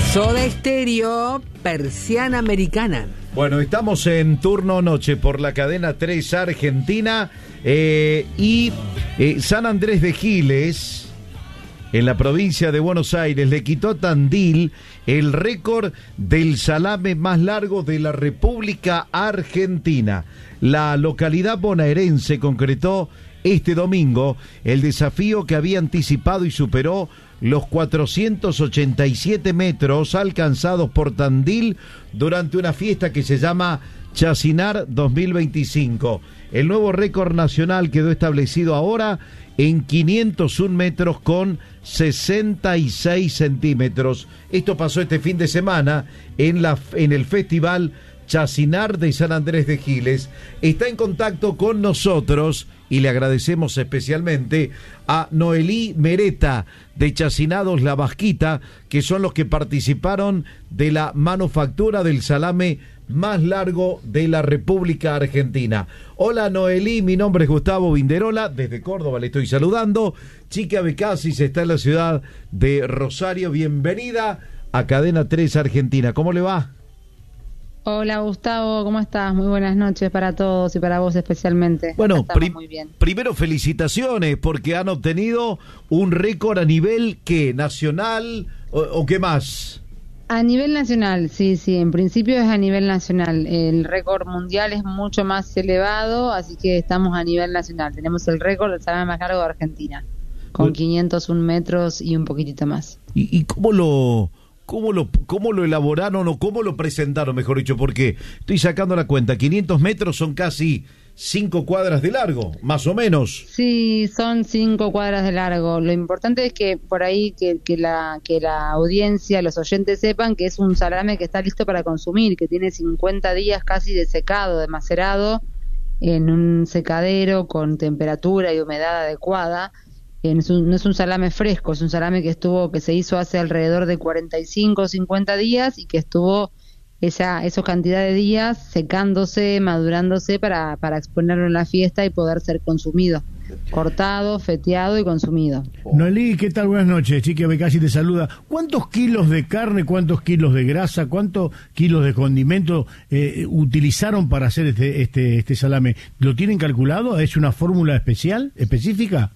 Soda Stereo, Persiana Americana. Bueno, estamos en turno noche por la cadena 3 Argentina y San Andrés de Giles, en la provincia de Buenos Aires, le quitó a Tandil el récord del salame más largo de la República Argentina. La localidad bonaerense concretó este domingo el desafío que había anticipado y superó los 487 metros alcanzados por Tandil durante una fiesta que se llama Chacinar 2025. El nuevo récord nacional quedó establecido ahora en 501 metros con 66 centímetros. Esto pasó este fin de semana en el Festival Chacinar de San Andrés de Giles. Está en contacto con nosotros y le agradecemos especialmente a Noelí Mereta de Chacinados La Vasquita, que son los que participaron de la manufactura del salame más largo de la República Argentina. Hola Noelí, mi nombre es Gustavo Vinderola, desde Córdoba le estoy saludando. Chica Becasis está en la ciudad de Rosario. Bienvenida a Cadena 3 Argentina. ¿Cómo le va? Hola Gustavo, ¿cómo estás? Muy buenas noches para todos y para vos especialmente. Bueno, muy bien. Primero felicitaciones porque han obtenido un récord a nivel, ¿qué? ¿Nacional o qué más? A nivel nacional, sí, en principio es a nivel nacional. El récord mundial es mucho más elevado, así que estamos a nivel nacional. Tenemos el récord del salame más largo de Argentina, con 501 metros y un poquitito más. ¿Y cómo lo elaboraron o cómo lo presentaron, mejor dicho? Porque estoy sacando la cuenta, 500 metros son casi 5 cuadras de largo, más o menos. Sí, son 5 cuadras de largo. Lo importante es que por ahí que la audiencia, los oyentes sepan que es un salame que está listo para consumir, que tiene 50 días casi de secado, de macerado, en un secadero con temperatura y humedad adecuada. No es un salame fresco, es un salame que se hizo hace alrededor de 45 o 50 días y que estuvo esa cantidad de días secándose, madurándose para exponerlo en la fiesta y poder ser consumido, cortado, feteado y consumido. Noelí, ¿qué tal? Buenas noches, Chiqui Becasi te saluda. ¿Cuántos kilos de carne, cuántos kilos de grasa, cuántos kilos de condimento utilizaron para hacer este salame? ¿Lo tienen calculado? ¿Es una fórmula específica?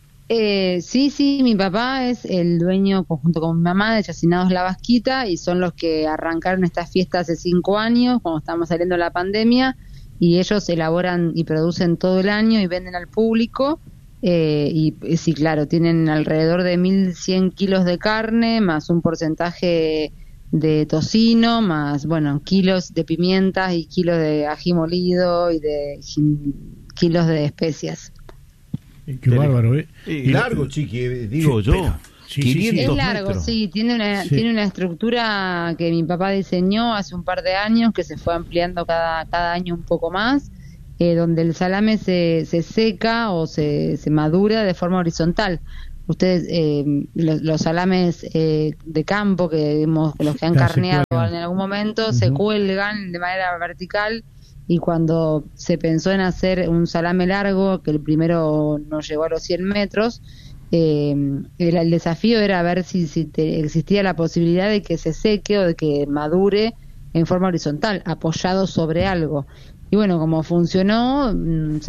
Sí, mi papá es el dueño, junto con mi mamá, de Chacinados La Vasquita, y son los que arrancaron esta fiesta hace 5 años, cuando estábamos saliendo de la pandemia, y ellos elaboran y producen todo el año y venden al público, y sí, claro, tienen alrededor de 1.100 kilos de carne, más un porcentaje de tocino, más, kilos de pimientas y kilos de ají molido y de kilos de especias. Qué bárbaro, Y largo, Chiqui, digo yo. Sí, 500 es largo, metros. sí, tiene una estructura que mi papá diseñó hace un par de años, que se fue ampliando cada año un poco más, donde el salame se seca o se madura de forma horizontal. Ustedes, los salames de campo, los que han carneado en algún momento, se cuelgan de manera vertical. Y cuando se pensó en hacer un salame largo, que el primero nos llegó a los 100 metros, el desafío era ver si existía la posibilidad de que se seque o de que madure en forma horizontal, apoyado sobre algo. Y bueno, como funcionó, nos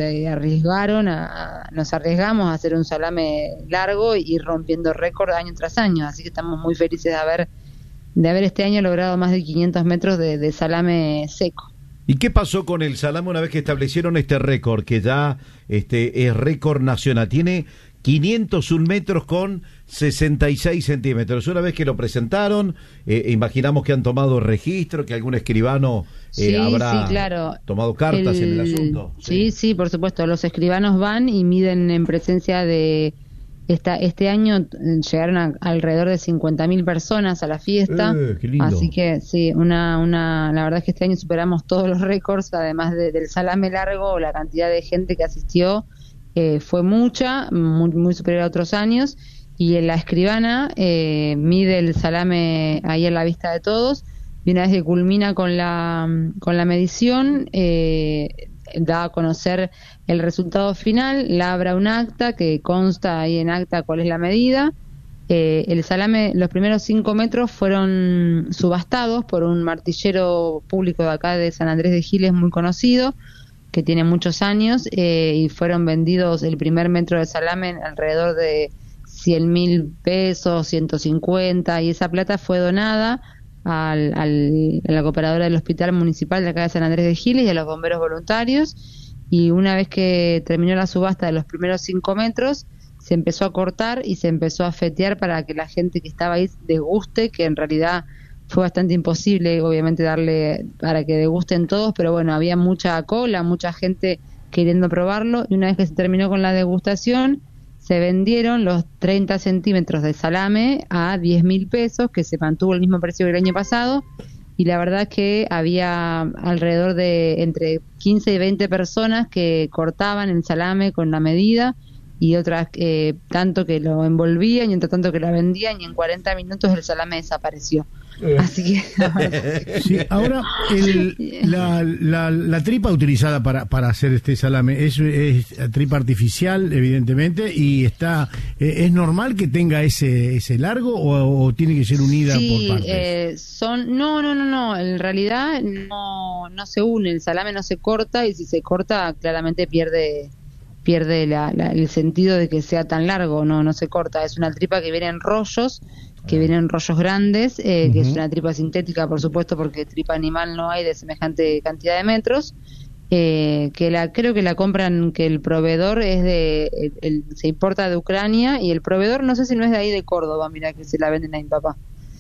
arriesgamos a hacer un salame largo y ir rompiendo récord año tras año. Así que estamos muy felices de haber este año logrado más de 500 metros de salame seco. ¿Y qué pasó con el salame una vez que establecieron este récord, que ya es récord nacional? Tiene 501 metros con 66 centímetros. Una vez que lo presentaron, imaginamos que han tomado registro, que algún escribano habrá tomado cartas en el asunto. Sí, por supuesto. Los escribanos van y miden en presencia de... Este año llegaron alrededor de 50.000 personas a la fiesta, qué lindo. Así que sí, la verdad es que este año superamos todos los récords, además del salame largo, la cantidad de gente que asistió fue mucha, muy superior a otros años, y la escribana mide el salame ahí a la vista de todos, y una vez que culmina con la medición, da a conocer el resultado final, labra un acta que consta ahí en acta cuál es la medida, El salame, los primeros 5 metros fueron subastados por un martillero público de acá de San Andrés de Giles muy conocido, que tiene muchos años, y fueron vendidos el primer metro de salame alrededor de 100.000 pesos, 150, y esa plata fue donada a la cooperadora del Hospital Municipal de acá de San Andrés de Giles y a los bomberos voluntarios. Y una vez que terminó la subasta de los primeros 5 metros, se empezó a cortar y se empezó a fetear para que la gente que estaba ahí deguste, que en realidad fue bastante imposible, obviamente, darle para que degusten todos, pero bueno, había mucha cola, mucha gente queriendo probarlo, y una vez que se terminó con la degustación, se vendieron los 30 centímetros de salame a 10.000 pesos, que se mantuvo el mismo precio que el año pasado, y la verdad es que había alrededor de entre 15 y 20 personas que cortaban el salame con la medida, y otras tanto que lo envolvían y entre tanto que lo vendían, y en 40 minutos el salame desapareció. Así que sí, ahora la tripa utilizada para hacer este salame es tripa artificial, evidentemente, y es normal que tenga ese largo o tiene que ser unida por partes. No, en realidad no se une, el salame no se corta, y si se corta claramente pierde el sentido de que sea tan largo. No se corta, es una tripa que viene en rollos, grandes, que es una tripa sintética, por supuesto, porque tripa animal no hay de semejante cantidad de metros, creo que la compran, que el proveedor es se importa de Ucrania, y el proveedor no sé si no es de ahí de Córdoba, mira que se la venden a mi papá,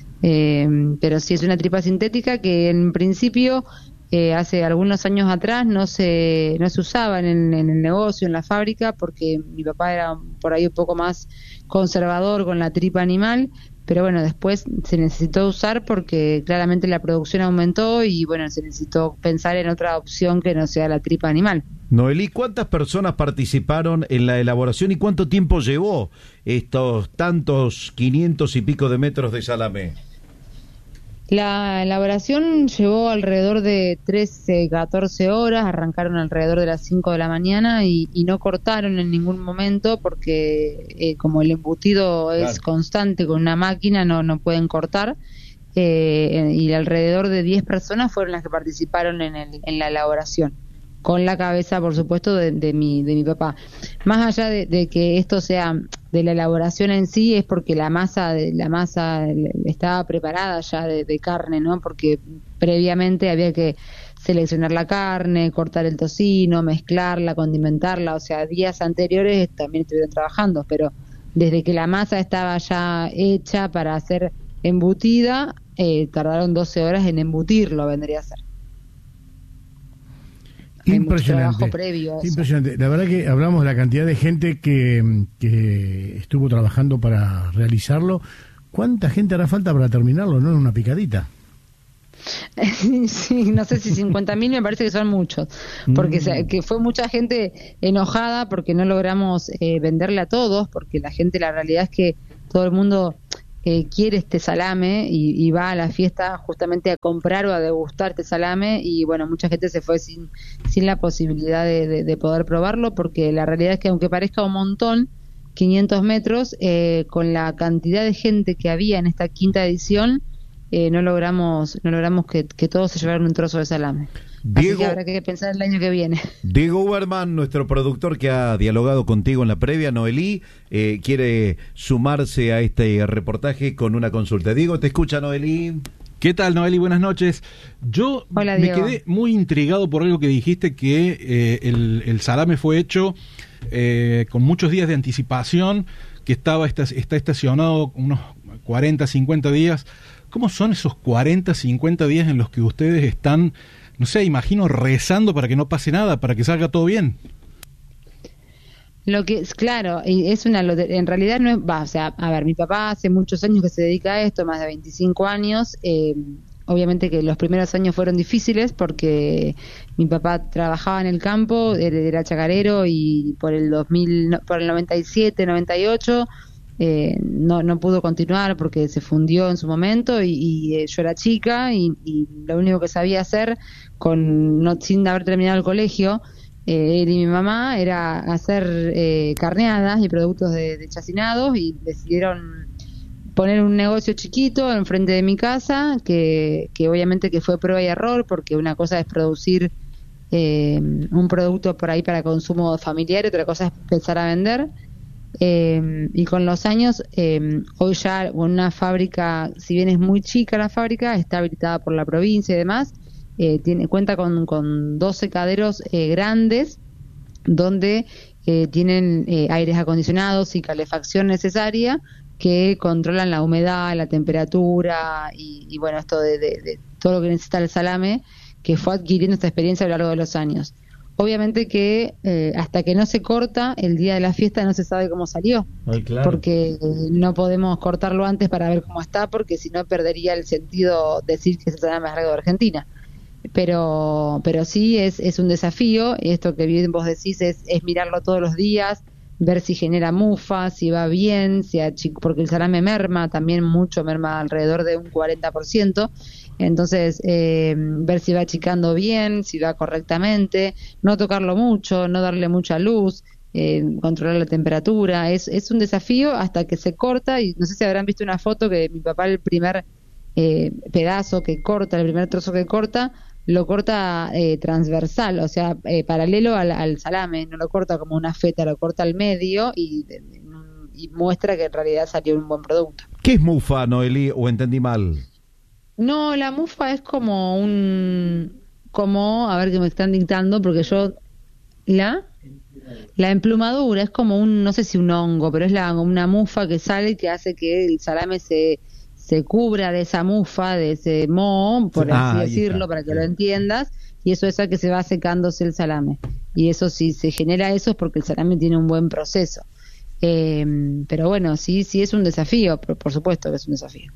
pero sí es una tripa sintética que en principio hace algunos años atrás no se usaba en el negocio, en la fábrica, porque mi papá era por ahí un poco más conservador con la tripa animal, pero bueno, después se necesitó usar porque claramente la producción aumentó y bueno, se necesitó pensar en otra opción que no sea la tripa animal. Noelí, ¿cuántas personas participaron en la elaboración y cuánto tiempo llevó estos tantos 500 y pico de metros de salame? La elaboración llevó alrededor de 13, 14 horas, arrancaron alrededor de las 5 de la mañana y no cortaron en ningún momento porque como el embutido es constante con una máquina, no pueden cortar, y alrededor de 10 personas fueron las que participaron en la elaboración, con la cabeza, por supuesto, de mi papá. Más allá de que esto sea de la elaboración en sí, es porque la masa estaba preparada ya de carne, ¿no? Porque previamente había que seleccionar la carne, cortar el tocino, mezclarla, condimentarla, o sea, días anteriores también estuvieron trabajando, pero desde que la masa estaba ya hecha para ser embutida, tardaron 12 horas en embutirlo, vendría a ser. Impresionante. Previo Impresionante. La verdad que hablamos de la cantidad de gente que estuvo trabajando para realizarlo. ¿Cuánta gente hará falta para terminarlo, no? En una picadita. Sí, no sé si 50.000, me parece que son muchos, porque que fue mucha gente enojada porque no logramos venderle a todos, porque la realidad es que todo el mundo quiere este salame y va a la fiesta justamente a comprar o a degustar este salame, y bueno, mucha gente se fue sin la posibilidad de poder probarlo, porque la realidad es que aunque parezca un montón, 500 metros, con la cantidad de gente que había en esta quinta edición, no logramos que todos se llevaran un trozo de salame. Diego, así que habrá que pensar el año que viene. Diego Uberman, nuestro productor que ha dialogado contigo en la previa, Noelí, quiere sumarse a este reportaje con una consulta. Diego, te escucha, Noelí. ¿Qué tal, Noelí? Buenas noches. Yo Hola, me quedé muy intrigado por algo que dijiste, que el salame fue hecho con muchos días de anticipación, que está estacionado unos 40, 50 días. ¿Cómo son esos 40, 50 días en los que ustedes están, no sé, imagino, rezando para que no pase nada, para que salga todo bien? Lo que es claro, en realidad no es, o sea, a ver, mi papá hace muchos años que se dedica a esto, más de 25 años, obviamente que los primeros años fueron difíciles porque mi papá trabajaba en el campo, era chacarero, y por el 97, 98 no pudo continuar porque se fundió en su momento, y yo era chica y lo único que sabía hacer sin haber terminado el colegio, él y mi mamá, era hacer carneadas y productos de chacinados, y decidieron poner un negocio chiquito enfrente de mi casa, que obviamente que fue prueba y error, porque una cosa es producir un producto por ahí para consumo familiar y otra cosa es empezar a vender. Y con los años, hoy ya una fábrica, si bien es muy chica la fábrica, está habilitada por la provincia y demás, cuenta con 2 secaderos grandes, donde tienen aires acondicionados y calefacción necesaria, que controlan la humedad, la temperatura y bueno, esto de todo lo que necesita el salame, que fue adquiriendo esta experiencia a lo largo de los años. Obviamente que hasta que no se corta, el día de la fiesta no se sabe cómo salió. Ay, claro. Porque no podemos cortarlo antes para ver cómo está, porque si no perdería el sentido decir que es el salame más largo de Argentina. Pero sí es un desafío, y esto que bien vos decís es mirarlo todos los días, ver si genera mufa, si va bien, porque el salame merma, también mucho merma, alrededor de un 40%. Entonces, ver si va achicando bien, si va correctamente, no tocarlo mucho, no darle mucha luz, controlar la temperatura. Es un desafío hasta que se corta, y no sé si habrán visto una foto que mi papá, el primer pedazo que corta, el primer trozo que corta, lo corta transversal, o sea, paralelo al salame, no lo corta como una feta, lo corta al medio y muestra que en realidad salió un buen producto. ¿Qué es mufa, Noelí, o entendí mal? No, la mufa es como a ver que me están dictando, porque yo, la emplumadura es como no sé si un hongo, pero es una mufa que sale y que hace que el salame se cubra de esa mufa, de ese moho, por así decirlo, para que lo entiendas, y eso es a que se va secándose el salame. Y eso, si se genera eso, es porque el salame tiene un buen proceso. Pero bueno, sí es un desafío, por supuesto que es un desafío.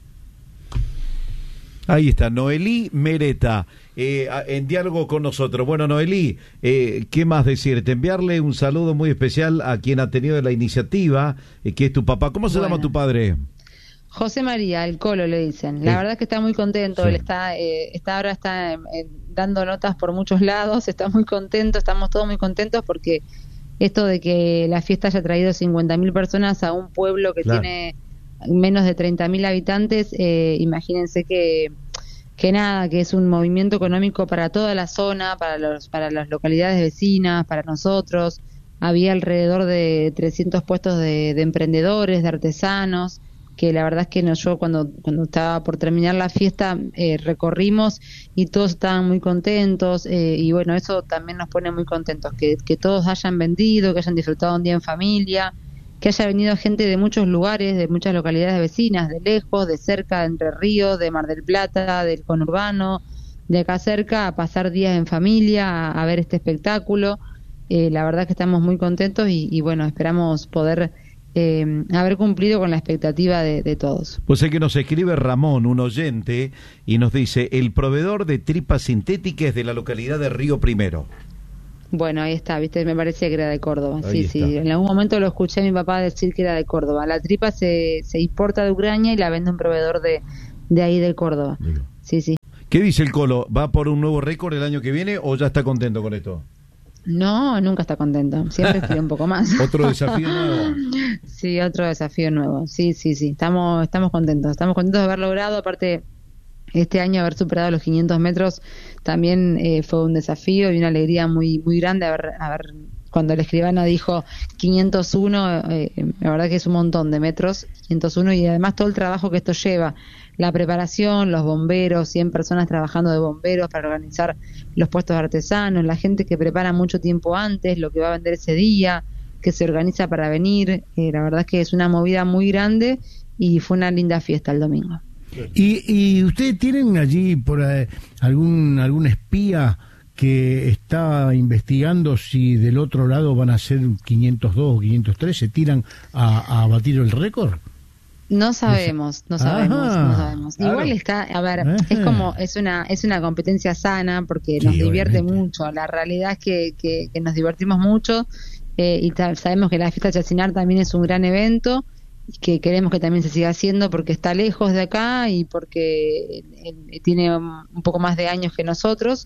Ahí está, Noelí Mereta, en diálogo con nosotros. Bueno, Noelí, ¿qué más decirte? Enviarle un saludo muy especial a quien ha tenido la iniciativa, que es tu papá. ¿Cómo se llama tu padre? José María, el Colo le dicen. La verdad es que está muy contento, sí. Él ahora está dando notas por muchos lados, está muy contento, estamos todos muy contentos, porque esto de que la fiesta haya traído 50.000 personas a un pueblo que tiene menos de 30.000 habitantes, imagínense que es un movimiento económico para toda la zona, para las localidades vecinas, para nosotros. Había alrededor de 300 puestos de emprendedores, de artesanos, que la verdad es que yo cuando estaba por terminar la fiesta recorrimos y todos estaban muy contentos, y bueno, eso también nos pone muy contentos, que todos hayan vendido, que hayan disfrutado un día en familia, que haya venido gente de muchos lugares, de muchas localidades vecinas, de lejos, de cerca, de Entre Ríos, de Mar del Plata, del conurbano, de acá cerca, a pasar días en familia, a ver este espectáculo. La verdad que estamos muy contentos y bueno, esperamos poder haber cumplido con la expectativa de todos. Pues es que nos escribe Ramón, un oyente, y nos dice: el proveedor de tripas sintéticas de la localidad de Río Primero. Bueno, ahí está, viste, me parecía que era de Córdoba. Ahí Sí, está. En algún momento lo escuché a mi papá decir que era de Córdoba. La tripa se importa de Ucrania y la vende un proveedor de ahí de Córdoba. Digo. Sí. ¿Qué dice el Colo? ¿Va por un nuevo récord el año que viene o ya está contento con esto? No, nunca está contento. Siempre quiere un poco más. ¿Otro desafío nuevo? Sí, otro desafío nuevo. Sí. Estamos contentos. Estamos contentos de haber logrado, aparte, este año haber superado los 500 metros también fue un desafío y una alegría muy muy grande haber cuando el escribano dijo 501, la verdad que es un montón de metros, 501, y además todo el trabajo que esto lleva, la preparación, los bomberos, 100 personas trabajando de bomberos para organizar los puestos de artesanos, la gente que prepara mucho tiempo antes lo que va a vender ese día, que se organiza para venir, la verdad es que es una movida muy grande y fue una linda fiesta el domingo. ¿Y ustedes tienen allí por algún espía que está investigando si del otro lado van a ser 502 o 503? ¿Se tiran a batir el récord? No sabemos. Claro. Igual está, a ver, es una competencia sana porque nos divierte mucho. La realidad es que nos divertimos mucho, y sabemos que la fiesta Chacinar también es un gran evento, que queremos que también se siga haciendo porque está lejos de acá y porque tiene un poco más de años que nosotros,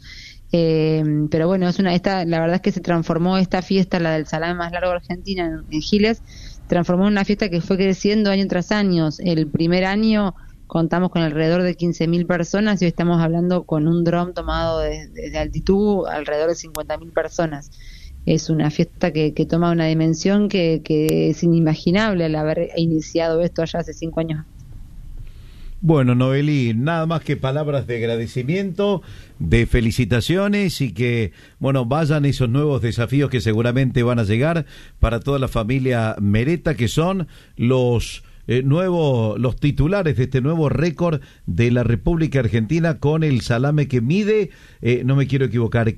pero bueno, la verdad es que se transformó esta fiesta, la del salame más largo de Argentina, en Giles, transformó en una fiesta que fue creciendo año tras año. El primer año contamos con alrededor de 15.000 personas y hoy estamos hablando con un dron tomado desde altitud alrededor de 50.000 personas. Es una fiesta que toma una dimensión que es inimaginable al haber iniciado esto allá hace 5 años. Bueno, Noelí, nada más que palabras de agradecimiento, de felicitaciones y que, bueno, vayan esos nuevos desafíos que seguramente van a llegar para toda la familia Mereta, que son los titulares de este nuevo récord de la República Argentina con el salame que mide, no me quiero equivocar,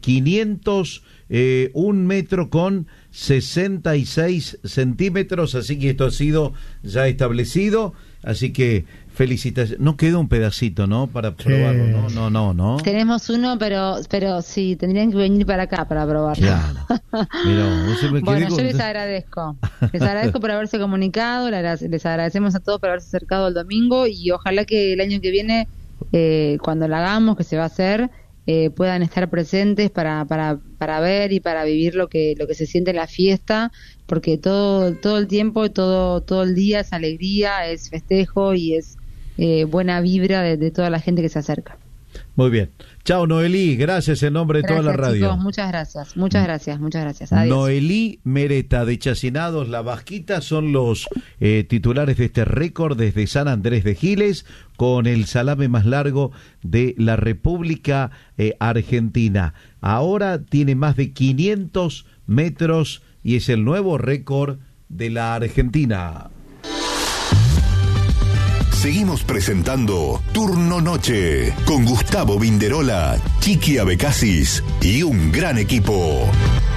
1 metro con 66 centímetros, así que esto ha sido ya establecido, así que felicitaciones. No queda un pedacito, ¿no? Para probarlo, ¿no? Tenemos uno, pero sí, tendrían que venir para acá para probarlo. Claro. Mira, bueno, yo les agradezco. Les agradezco por haberse comunicado, les agradecemos a todos por haberse acercado el domingo y ojalá que el año que viene, cuando la hagamos, que se va a hacer, puedan estar presentes para ver y para vivir lo que se siente en la fiesta, porque todo el tiempo, todo el día es alegría, es festejo y es buena vibra de toda la gente que se acerca. Muy bien. Chao, Noelí, gracias en nombre de toda la radio. Chicos, muchas gracias. Adiós. Noelí Mereta de Chacinados, La Vasquita, son los titulares de este récord desde San Andrés de Giles, con el salame más largo de la República Argentina. Ahora tiene más de 500 metros y es el nuevo récord de la Argentina. Seguimos presentando Turno Noche con Gustavo Vinderola, Chiqui Abecasis y un gran equipo.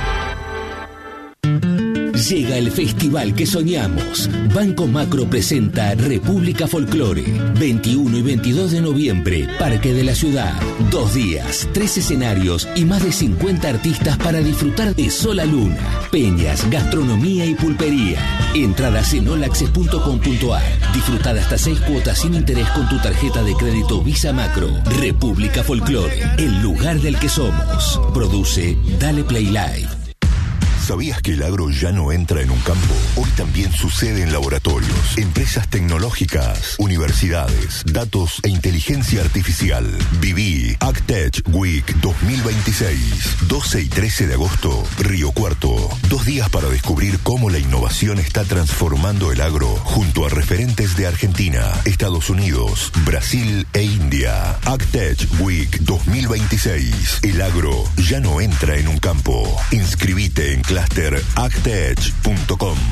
Llega el festival que soñamos. Banco Macro presenta República Folclore. 21 y 22 de noviembre, Parque de la Ciudad. 2 días, 3 escenarios y más de 50 artistas para disfrutar de Sola Luna, peñas, gastronomía y pulpería. Entradas en olaccess.com.ar. Disfrutar hasta 6 cuotas sin interés con tu tarjeta de crédito Visa Macro. República Folclore, el lugar del que somos. Produce Dale Play Live. ¿Sabías que el agro ya no entra en un campo? Hoy también sucede en laboratorios, empresas tecnológicas, universidades, datos e inteligencia artificial. Viví AgTech Week 2026, 12 y 13 de agosto, Río Cuarto. 2 días para descubrir cómo la innovación está transformando el agro junto a referentes de Argentina, Estados Unidos, Brasil e India. AgTech Week 2026. El agro ya no entra en un campo. Inscribite en clusteragtech.com.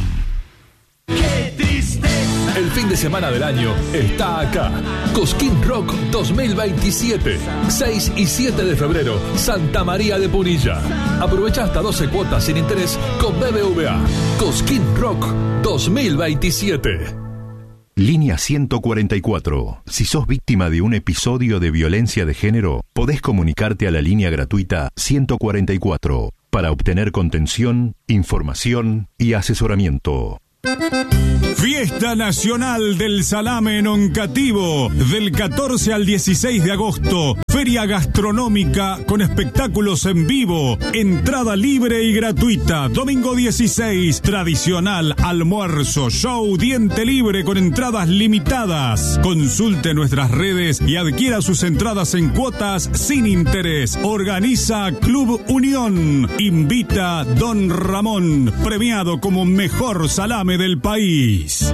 El fin de semana del año está acá. Cosquín Rock 2027. 6 y 7 de febrero, Santa María de Punilla. Aprovecha hasta 12 cuotas sin interés con BBVA. Cosquín Rock 2027. Línea 144. Si sos víctima de un episodio de violencia de género, podés comunicarte a la línea gratuita 144 para obtener contención, información y asesoramiento. Fiesta Nacional del Salame en Oncativo, del 14 al 16 de agosto. Feria gastronómica con espectáculos en vivo, entrada libre y gratuita. Domingo 16, tradicional almuerzo, show, diente libre con entradas limitadas. Consulte nuestras redes y adquiera sus entradas en cuotas sin interés. Organiza Club Unión. Invita Don Ramón, premiado como mejor salame del país.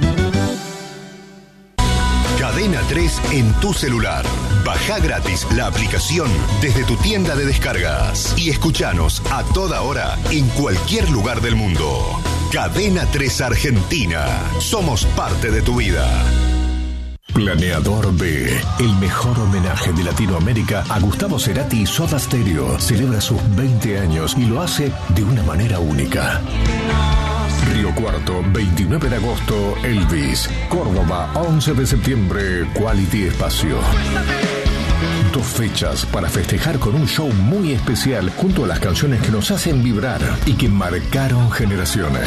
Cadena 3 en tu celular. Baja gratis la aplicación desde tu tienda de descargas y escuchanos a toda hora en cualquier lugar del mundo. Cadena 3 Argentina. Somos parte de tu vida. Planeador B, el mejor homenaje de Latinoamérica a Gustavo Cerati y Soda Stereo, celebra sus 20 años y lo hace de una manera única. Río Cuarto, 29 de agosto, Elvis. Córdoba, 11 de septiembre, Quality Espacio. 2 fechas para festejar con un show muy especial junto a las canciones que nos hacen vibrar y que marcaron generaciones.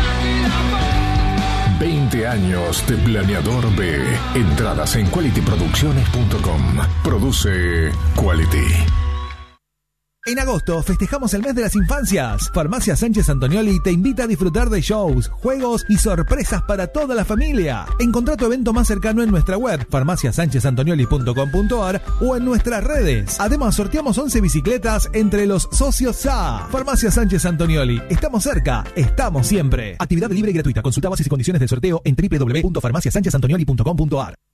20 años de Planeador B. Entradas en qualityproducciones.com. Produce Quality. En agosto festejamos el mes de las infancias. Farmacia Sánchez Antonioli te invita a disfrutar de shows, juegos y sorpresas para toda la familia. Encontrá tu evento más cercano en nuestra web, farmaciasanchezantonioli.com.ar o en nuestras redes. Además, sorteamos 11 bicicletas entre los socios SA. Farmacia Sánchez Antonioli. Estamos cerca, estamos siempre. Actividad libre y gratuita. Consulta bases y condiciones del sorteo en www.farmaciasanchezantonioli.com.ar.